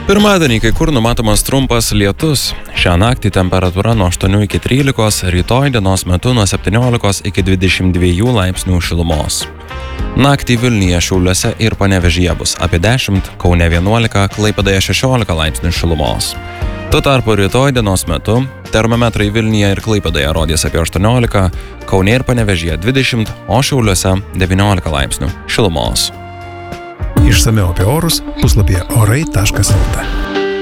Pirmadienį kai kur numatomas trumpas lietus. Šią naktį temperatūra nuo 8 iki 13, rytoj dienos metu nuo 17 iki 22 laipsnių šilumos. Naktį Vilniuje, Šiauliuose ir Panevėžyje bus apie 10, Kaune 11, Klaipėdoje 16 laipsnių šilumos. Tuo tarpu rytoj dienos metu termometrai Vilniuje ir Klaipėdoje rodys apie 18, Kaune ir Panevėžyje 20, o Šiauliuose 19 laipsnių šilumos. Išsamiau apie orus puslapyje orai.lt.